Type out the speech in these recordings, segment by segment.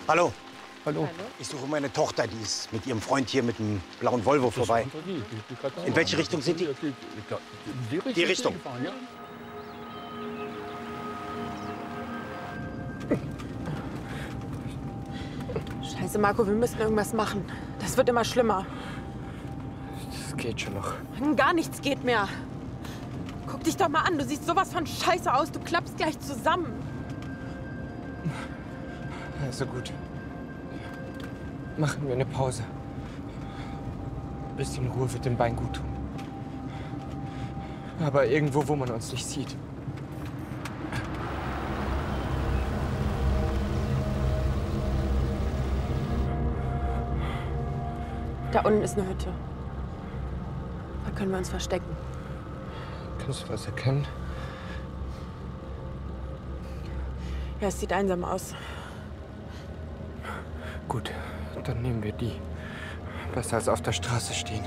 Hallo. Hallo. Ich suche meine Tochter, die ist mit ihrem Freund hier mit einem blauen Volvo vorbei. In welche Richtung sind die? Die Richtung. Gefahren, ja? Scheiße, Marco, wir müssen irgendwas machen. Das wird immer schlimmer. Das geht schon noch. Gar nichts geht mehr. Guck dich doch mal an, du siehst sowas von scheiße aus. Du klappst gleich zusammen. Also gut. Machen wir eine Pause. Ein bisschen Ruhe wird dem Bein gut tun. Aber irgendwo, wo man uns nicht sieht. Da unten ist eine Hütte. Da können wir uns verstecken. Kannst du was erkennen? Ja, es sieht einsam aus. Gut, dann nehmen wir die. Besser als auf der Straße stehen.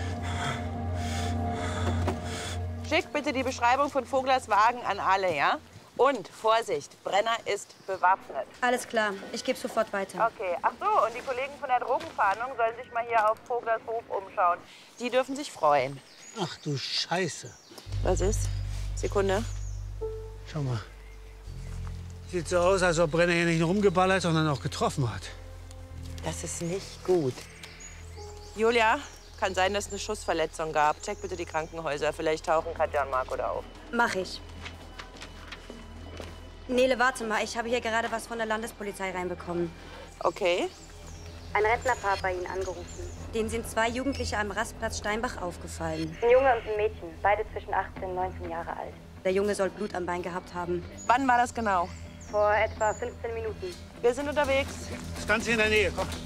Schick bitte die Beschreibung von Voglers Wagen an alle, ja? Und Vorsicht, Brenner ist bewaffnet. Alles klar, ich gebe sofort weiter. Okay, ach so, und die Kollegen von der Drogenfahndung sollen sich mal hier auf Voglers Hof umschauen. Die dürfen sich freuen. Ach du Scheiße. Was ist? Sekunde. Schau mal. Sieht so aus, als ob Brenner hier nicht nur rumgeballert, sondern auch getroffen hat. Das ist nicht gut. Julia, kann sein, dass es eine Schussverletzung gab. Check bitte die Krankenhäuser. Vielleicht tauchen Katja und Marco da auf. Mach ich. Nele, warte mal. Ich habe hier gerade was von der Landespolizei reinbekommen. Okay. Ein Rentnerpaar hat bei Ihnen angerufen. Denen sind 2 Jugendliche am Rastplatz Steinbach aufgefallen. Ein Junge und ein Mädchen, beide zwischen 18 und 19 Jahre alt. Der Junge soll Blut am Bein gehabt haben. Wann war das genau? Vor etwa 15 Minuten. Wir sind unterwegs. Das Ganze in der Nähe, komm.